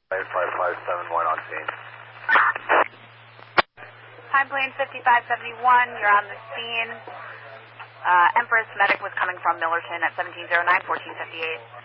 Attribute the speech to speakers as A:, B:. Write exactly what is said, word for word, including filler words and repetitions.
A: five five seven one on scene.
B: Time plane fifty-five seventy-one, you're on the scene. Uh, Empress medic was coming from Millerton at seventeen oh nine, fourteen fifty-eight.